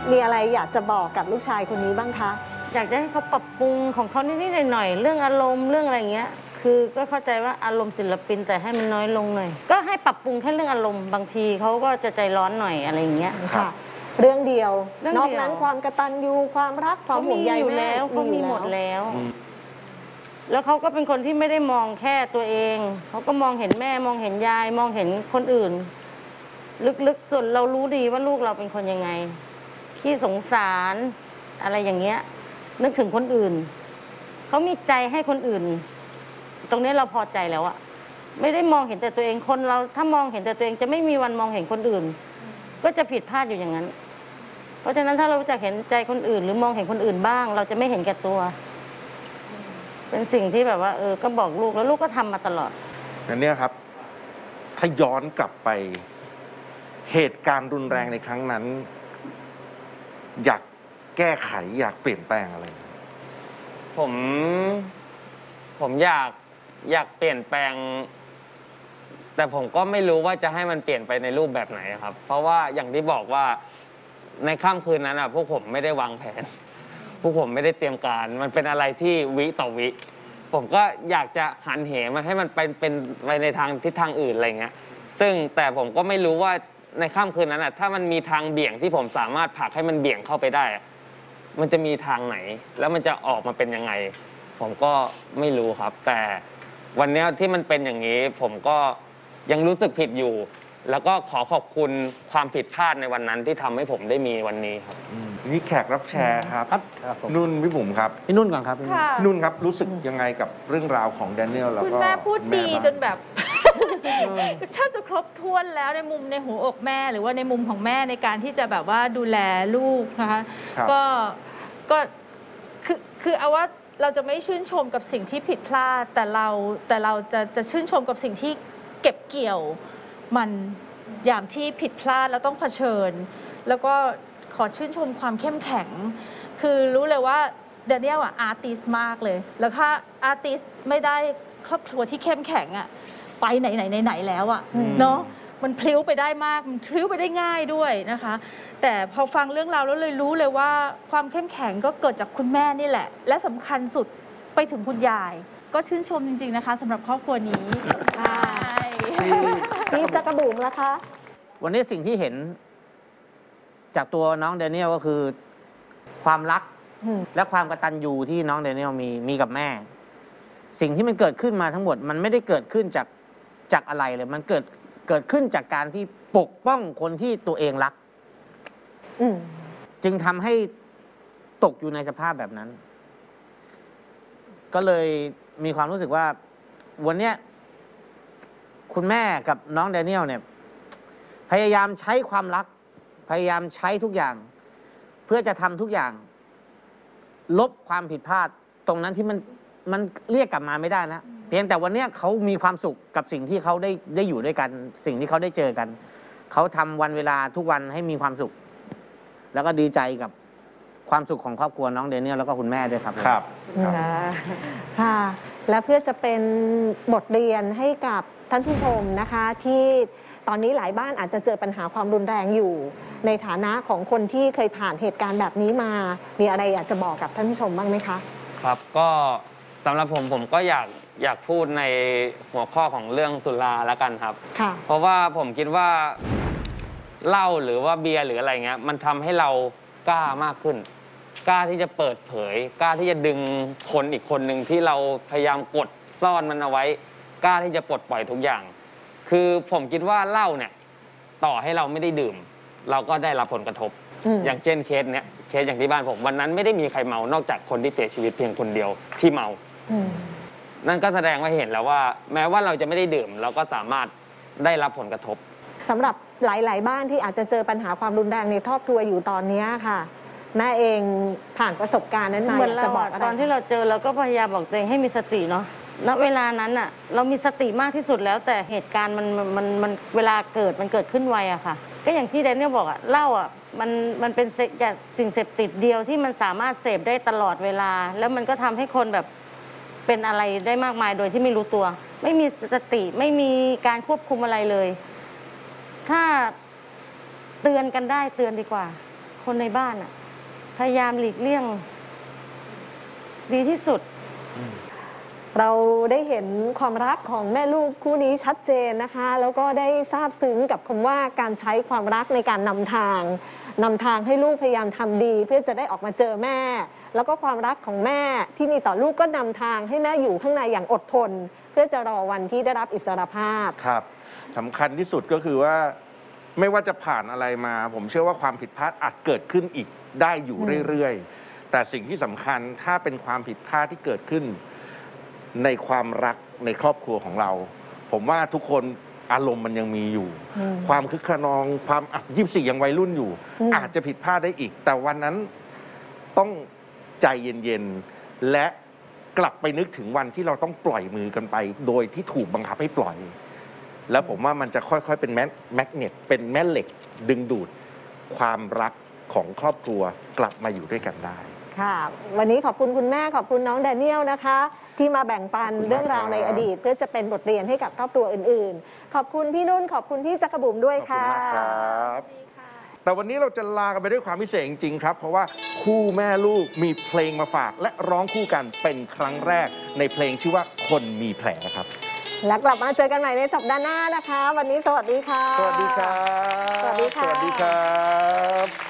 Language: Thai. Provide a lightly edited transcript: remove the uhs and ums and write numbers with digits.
มีอะไรอยากจะบอกกับลูกชายคนนี้บ้างคะอยากจะให้เขาปรับปรุงของเขานิดๆหน่อยๆเรื่องอารมณ์เรื่องอะไรอย่างเงี้ยคือก็เข้าใจว่าอารมณ์ศิลปินแต่ให้มันน้อยลงหน่อยก็ให้ปรับปรุงแค่เรื่องอารมณ์บางทีเขาก็จะใจร้อนหน่อยอะไรอย่างเงี้ยค่ะเรื่องเดียวนอกนั้นความกตัญญูความรักความห่วงใยแม่เขามีหมดแล้วแล้วเขาก็เป็นคนที่ไม่ได้มองแค่ตัวเองเขาก็มองเห็นแม่มองเห็นยายมองเห็นคนอื่นลึกๆส่วนเรารู้ดีว่าลูกเราเป็นคนยังไงขี้สงสารอะไรอย่างเงี้ยนึกถึงคนอื่นเขามีใจให้คนอื่นตรงนี้เราพอใจแล้วอะไม่ได้มองเห็นแต่ตัวเองคนเราถ้ามองเห็นแต่ตัวเองจะไม่มีวันมองเห็นคนอื่นก็จะผิดพลาดอยู่อย่างนั้นเพราะฉะนั้นถ้าเราจะเห็นใจคนอื่นหรือมองเห็นคนอื่นบ้างเราจะไม่เห็นแก่ตัวเป็นสิ่งที่แบบว่าก็บอกลูกแล้วลูกก็ทำมาตลอดนั่นเนี่ยครับถ้าย้อนกลับไปเหตุการณ์รุนแรงในครั้งนั้นอยากแก้ไขอยากเปลี่ยนแปลงอะไรผมอยากเปลี่ยนแปลงแต่ผมก็ไม่รู้ว่าจะให้มันเปลี่ยนไปในรูปแบบไหนครับเพราะว่าอย่างที่บอกว่าในค่ำคืนนั้นพวกผมไม่ได้วางแผนพวกผมไม่ได้เตรียมการมันเป็นอะไรที่วิต่อวิผมก็อยากจะหันเหมันให้มันเป็นไปในทางทิศทางอื่นอะไรเงี้ยซึ่งแต่ผมก็ไม่รู้ว่าในค่ำคืนนั้นถ้ามันมีทางเบี่ยงที่ผมสามารถผลักให้มันเบี่ยงเข้าไปได้มันจะมีทางไหนแล้วมันจะออกมาเป็นยังไงผมก็ไม่รู้ครับแต่วันนี้ที่มันเป็นอย่างนี้ผมก็ยังรู้สึกผิดอยู่แล้วก็ขอขอบคุณความผิดพลาดในวันนั้นที่ทำให้ผมได้มีวันนี้ครับนี่แขกรับแชร์ครับนุ่นพี่บุ๋มครับพี่นุ่นก่อนครับพี่นุ่นครับรู้สึกยังไงกับเรื่องราวของแดเนียลแล้วก็คุณแม่พูดดีจนแบบแทบจะครบถ้วนแล้วในมุมในหัวอกแม่หรือว่าในมุมของแม่ในการที่จะแบบว่าดูแลลูกนะคะก็คือเอาว่าเราจะไม่ชื่นชมกับสิ่งที่ผิดพลาดแต่เราจะชื่นชมกับสิ่งที่เก็บเกี่ยวมันอย่างที่ผิดพลาดแล้วต้องเผชิญแล้วก็ขอชื่นชมความเข้มแข็งคือรู้เลยว่าแดเนียลอาร์ติสมากเลยแล้วถ้าอาร์ติสไม่ได้ครอบครัวที่เข้มแข็งไปไหนแล้วเนาะมันพลิ้วไปได้มากมันพลิ้วไปได้ง่ายด้วยนะคะแต่พอฟังเรื่องราวแล้วเลยรู้เลยว่าความเข้มแข็งก็เกิดจากคุณแม่นี่แหละและสำคัญสุดไปถึงคุณยายก็ชื่นชมจริงๆนะคะสำหรับครอบครัวนี้นี่จะกระบุ๋มแล้วคะวันนี้สิ่งที่เห็นจากตัวน้องแดเนียลก็คือความรักและความกตัญญูที่น้องแดเนียลมีกับแม่สิ่งที่มันเกิดขึ้นมาทั้งหมดมันไม่ได้เกิดขึ้นจากอะไรเลยมันเกิดขึ้นจากการที่ปกป้องคนที่ตัวเองรักจึงทำให้ตกอยู่ในสภาพแบบนั้นก็เลยมีความรู้สึกว่าวันนี้คุณแม่กับน้องแดเนียลเนี่ยพยายามใช้ความรักพยายามใช้ทุกอย่างเพื่อจะทำทุกอย่างลบความผิดพลาดตรงนั้นที่มันเรียกกลับมาไม่ได้นะเพียงแต่วันนี้เขามีความสุขกับสิ่งที่เขาได้อยู่ด้วยกันสิ่งที่เขาได้เจอกันเขาทำวันเวลาทุกวันให้มีความสุขแล้วก็ดีใจกับความสุขของครอบครัวน้องแดเนียลแล้วก็คุณแม่ด้วยครับครับค่ะและเพื่อจะเป็นบทเรียนให้กับท่านผู้ชมนะคะที่ตอนนี้หลายบ้านอาจจะเจอปัญหาความรุนแรงอยู่ในฐานะของคนที่เคยผ่านเหตุการณ์แบบนี้มามีอะไรอยากจะบอกกับท่านผู้ชมบ้างไหมคะครับก็สำหรับผมก็อยากพูดในหัวข้อของเรื่องสุราแล้วกันครับเพราะว่าผมคิดว่าเหล้าหรือว่าเบียร์หรืออะไรเงี้ยมันทำให้เรากล้ามากขึ้นกล้าที่จะเปิดเผยกล้าที่จะดึงคนอีกคนหนึ่งที่เราพยายามกดซ่อนมันเอาไว้กล้าที่จะปลดปล่อยทุกอย่างคือผมคิดว่าเหล้าเนี่ยต่อให้เราไม่ได้ดื่มเราก็ได้รับผลกระทบอย่างเช่นเคสอย่างที่บ้านผมวันนั้นไม่ได้มีใครเมานอกจากคนที่เสียชีวิตเพียงคนเดียวที่เมานั่นก็แสดงว่าเห็นแล้วว่าแม้ว่าเราจะไม่ได้ดื่มเราก็สามารถได้รับผลกระทบสำหรับหลายๆบ้านที่อาจจะเจอปัญหาความรุนแรงในครอบครัวอยู่ตอนนี้ค่ะแม่เองผ่านประสบการณ์นั้นมาเหมือนเราตอนที่เราเจอเราก็พยายามบอกตัวเองให้มีสติเนาะณเวลานั้นเรามีสติมากที่สุดแล้วแต่เหตุการณ์มันเวลาเกิดขึ้นไวอะค่ะก็อย่างที่แดเนียลบอกเหล้ามันเป็นสิ่งเสพติดเดียวที่มันสามารถเสพได้ตลอดเวลาแล้วมันก็ทำให้คนแบบเป็นอะไรได้มากมายโดยที่ไม่รู้ตัวไม่มีสติไม่มีการควบคุมอะไรเลยถ้าเตือนกันได้เตือนดีกว่าคคนในบ้านอะพยายามหลีกเลี่ยง ดีที่สุดเราได้เห็นความรักของแม่ลูกคู่นี้ชัดเจนนะคะ แล้วก็ได้ทราบซึ้งกับคำว่าการใช้ความรักในการนำทางให้ลูกพยายามทำดี เพื่อจะได้ออกมาเจอแม่ แล้วก็ความรักของแม่ที่มีต่อลูกก็นำทางให้แม่อยู่ข้างในอย่างอดทน เพื่อจะรอวันที่ได้รับอิสรภาพครับสำคัญที่สุดก็คือว่าไม่ว่าจะผ่านอะไรมา ผมเชื่อว่าความผิดพลาดอาจเกิดขึ้นอีกได้อยู่เรื่อยๆ แต่สิ่งที่สำคัญถ้าเป็นความผิดพลาดที่เกิดขึ้นในความรักในครอบครัวของเรา ผมว่าทุกคนอารมณ์มันยังมีอยู่ ความคึกขนองความ24ยังวัยรุ่นอยู่ อาจจะผิดพลาดได้อีก แต่วันนั้นต้องใจเย็นๆและกลับไปนึกถึงวันที่เราต้องปล่อยมือกันไป โดยที่ถูกบังคับให้ปล่อย แล้วผมว่ามันจะค่อยๆเป็นแมกเนตเป็นแม่เหล็กดึงดูดความรักของครอบครัวกลับมาอยู่ด้วยกันได้ค่ะ วันนี้ขอบคุณคุณแม่ขอบคุณน้องแดเนียลนะคะ ที่มาแบ่งปันขอบคุณมากเรื่องราวในอดีต เพื่อจะเป็นบทเรียนให้กับครอบครัวอื่นๆ ขอบคุณพี่นุ่นขอบคุณพี่จักรบุ๋มด้วยขอบคุณค่ะมากครับ แต่วันนี้เราจะลากันไปด้วยความพิเศษจริงๆครับ เพราะว่าคู่แม่ลูกมีเพลงมาฝาก และร้องคู่กันเป็นครั้งแรกในเพลงชื่อว่าคนมีแผลครับแล้วกลับมาเจอกันใหม่ในสัปดาห์หน้านะคะ วันนี้สวัสดีค่ะสวัสดีครับสวัสดีค่ะสวัสดีครับ